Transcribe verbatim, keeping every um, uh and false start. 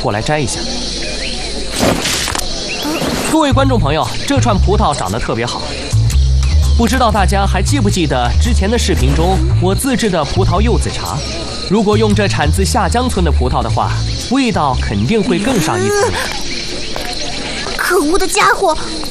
过来摘一下。各位观众朋友，这串葡萄长得特别好，不知道大家还记不记得之前的视频中我自制的葡萄柚子茶？如果用这产自下江村的葡萄的话，味道肯定会更上一层。 可恶的家伙，